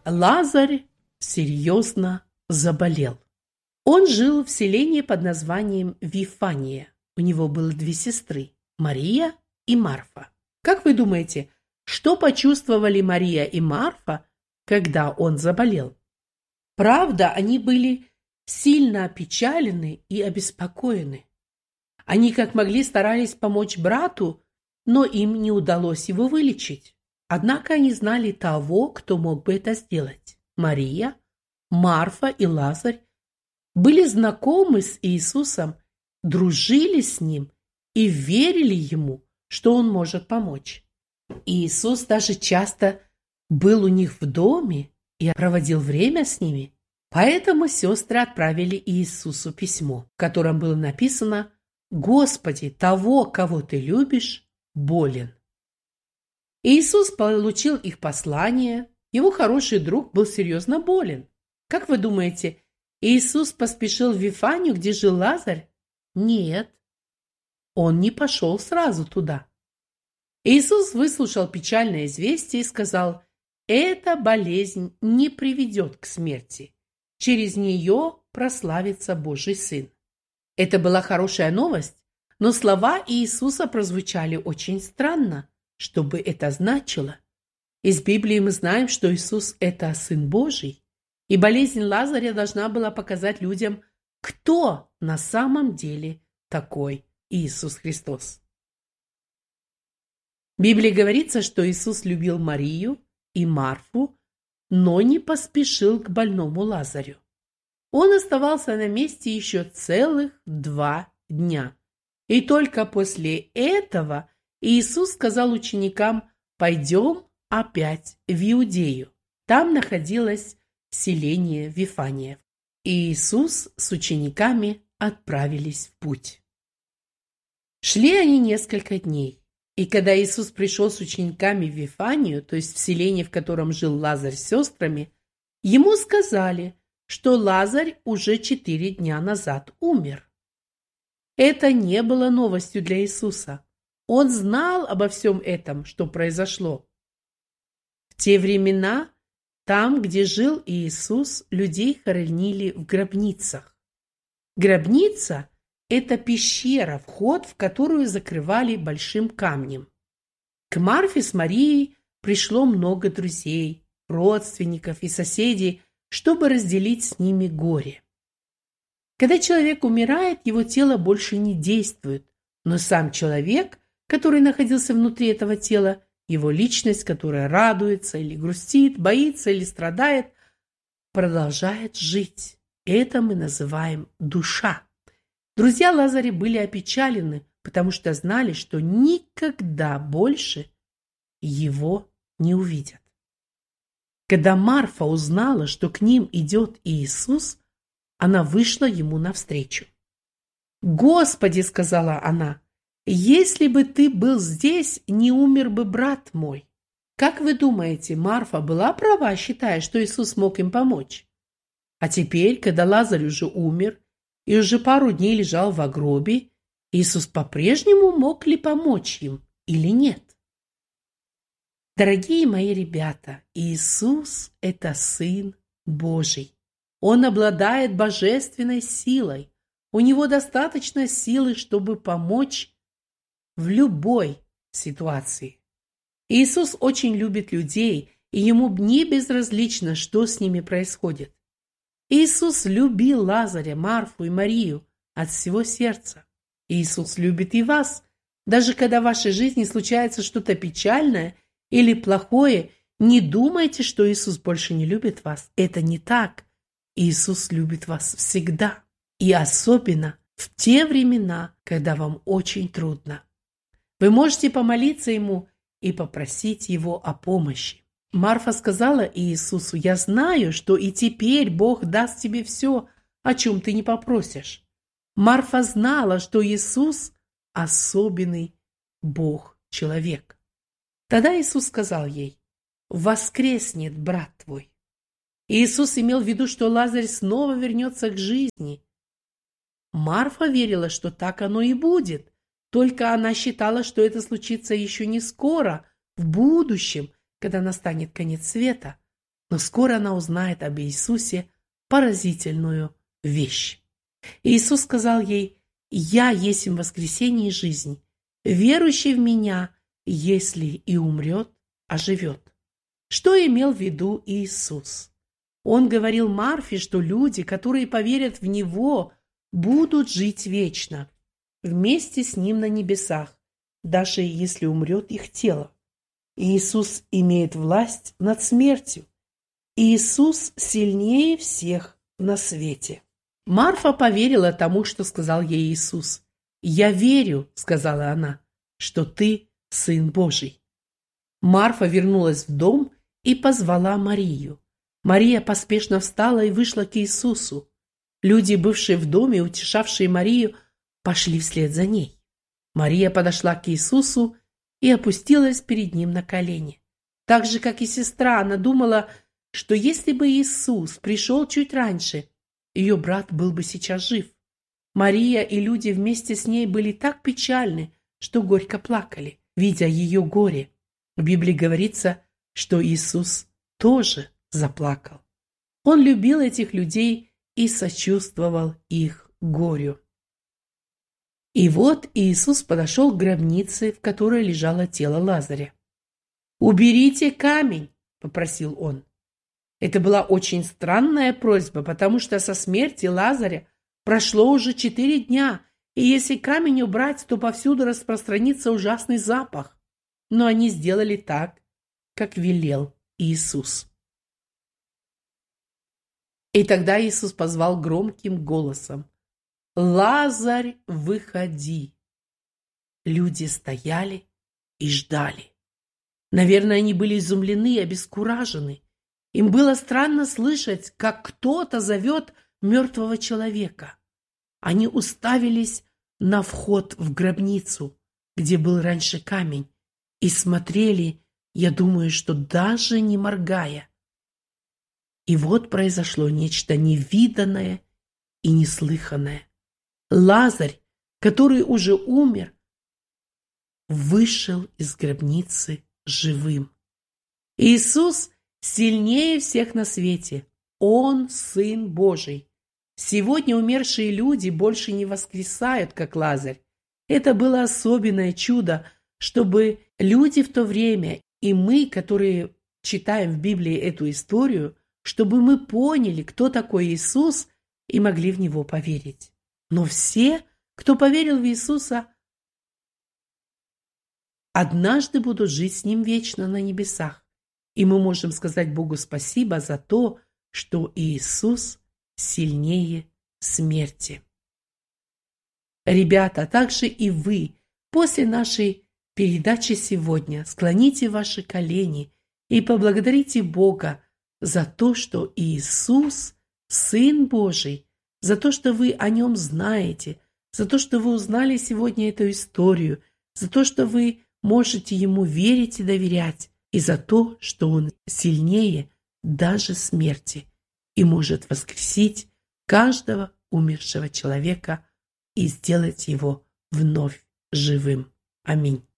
Лазарь серьезно заболел. Он жил в селении под названием Вифания. У него было две сестры – Мария и Марфа. Как вы думаете, что почувствовали Мария и Марфа, когда он заболел? Правда, они были сильно опечалены и обеспокоены. Они как могли старались помочь брату, но им не удалось его вылечить. Однако они знали того, кто мог бы это сделать. Мария, Марфа и Лазарь были знакомы с Иисусом, дружили с Ним и верили Ему, что Он может помочь. Иисус даже часто был у них в доме и проводил время с ними. Поэтому сестры отправили Иисусу письмо, в котором было написано: «Господи, того, кого Ты любишь, болен». Иисус получил их послание. Его хороший друг был серьезно болен. Как вы думаете, Иисус поспешил в Вифанию, где жил Лазарь? Нет, он не пошел сразу туда. Иисус выслушал печальное известие и сказал: «Эта болезнь не приведет к смерти. Через нее прославится Божий Сын». Это была хорошая новость, но слова Иисуса прозвучали очень странно. Что бы это значило? Из Библии мы знаем, что Иисус – это Сын Божий, и болезнь Лазаря должна была показать людям, кто на самом деле такой Иисус Христос. В Библии говорится, что Иисус любил Марию и Марфу, но не поспешил к больному Лазарю. Он оставался на месте еще целых 2 дня. И только после этого Иисус сказал ученикам: «Пойдем опять в Иудею». Там находилось селение Вифания. И Иисус с учениками отправились в путь. Шли они несколько дней. И когда Иисус пришел с учениками в Вифанию, то есть в селение, в котором жил Лазарь с сестрами, ему сказали, что Лазарь уже 4 дня назад умер. Это не было новостью для Иисуса. Он знал обо всем этом, что произошло. В те времена, там, где жил Иисус, людей хоронили в гробницах. Гробница – это пещера, вход в которую закрывали большим камнем. К Марфе с Марией пришло много друзей, родственников и соседей, чтобы разделить с ними горе. Когда человек умирает, его тело больше не действует, но сам человек, который находился внутри этого тела, его личность, которая радуется или грустит, боится или страдает, продолжает жить. Это мы называем душа. Друзья Лазаря были опечалены, потому что знали, что никогда больше его не увидят. Когда Марфа узнала, что к ним идет Иисус, она вышла ему навстречу. «Господи, — сказала она, — если бы ты был здесь, не умер бы брат мой». Как вы думаете, Марфа была права, считая, что Иисус мог им помочь? А теперь, когда Лазарь уже умер и уже пару дней лежал в гробе, Иисус по-прежнему мог ли помочь им или нет? Дорогие мои ребята, Иисус – это Сын Божий. Он обладает божественной силой. У Него достаточно силы, чтобы помочь в любой ситуации. Иисус очень любит людей, и Ему не безразлично, что с ними происходит. Иисус любил Лазаря, Марфу и Марию от всего сердца. Иисус любит и вас. Даже когда в вашей жизни случается что-то печальное или плохое, не думайте, что Иисус больше не любит вас. Это не так. Иисус любит вас всегда. И особенно в те времена, когда вам очень трудно. Вы можете помолиться Ему и попросить Его о помощи. Марфа сказала Иисусу: «Я знаю, что и теперь Бог даст тебе все, о чем ты не попросишь». Марфа знала, что Иисус – особенный Бог-человек. Тогда Иисус сказал ей: «Воскреснет брат твой». Иисус имел в виду, что Лазарь снова вернется к жизни. Марфа верила, что так оно и будет, только она считала, что это случится еще не скоро, в будущем, когда настанет конец света. Но скоро она узнает об Иисусе поразительную вещь. Иисус сказал ей: «Я есть воскресение и жизнь. Верующий в Меня, если и умрет, оживет». Что имел в виду Иисус? Он говорил Марфе, что люди, которые поверят в Него, будут жить вечно, вместе с Ним на небесах, даже если умрет их тело. Иисус имеет власть над смертью. Иисус сильнее всех на свете. Марфа поверила тому, что сказал ей Иисус. «Я верю», — сказала она, — «что ты Сын Божий». Марфа вернулась в дом и позвала Марию. Мария поспешно встала и вышла к Иисусу. Люди, бывшие в доме, утешавшие Марию, пошли вслед за ней. Мария подошла к Иисусу и опустилась перед ним на колени. Так же, как и сестра, она думала, что если бы Иисус пришел чуть раньше, ее брат был бы сейчас жив. Мария и люди вместе с ней были так печальны, что горько плакали, видя ее горе. В Библии говорится, что Иисус тоже заплакал. Он любил этих людей и сочувствовал их горю. И вот Иисус подошел к гробнице, в которой лежало тело Лазаря. «Уберите камень», — попросил он. Это была очень странная просьба, потому что со смерти Лазаря прошло уже 4 дня, и если камень убрать, то повсюду распространится ужасный запах. Но они сделали так, как велел Иисус. И тогда Иисус позвал громким голосом: «Лазарь, выходи!» Люди стояли и ждали. Наверное, они были изумлены и обескуражены. Им было странно слышать, как кто-то зовет мертвого человека. Они уставились на вход в гробницу, где был раньше камень, и смотрели, я думаю, что даже не моргая. И вот произошло нечто невиданное и неслыханное. Лазарь, который уже умер, вышел из гробницы живым. Иисус сильнее всех на свете. Он Сын Божий. Сегодня умершие люди больше не воскресают, как Лазарь. Это было особенное чудо, чтобы люди в то время и мы, которые читаем в Библии эту историю, чтобы мы поняли, кто такой Иисус, и могли в Него поверить. Но все, кто поверил в Иисуса, однажды будут жить с Ним вечно на небесах. И мы можем сказать Богу спасибо за то, что Иисус сильнее смерти. Ребята, также и вы после нашей передачи сегодня склоните ваши колени и поблагодарите Бога за то, что Иисус – Сын Божий, за то, что вы о Нем знаете, за то, что вы узнали сегодня эту историю, за то, что вы можете Ему верить и доверять, и за то, что Он сильнее даже смерти и может воскресить каждого умершего человека и сделать его вновь живым. Аминь.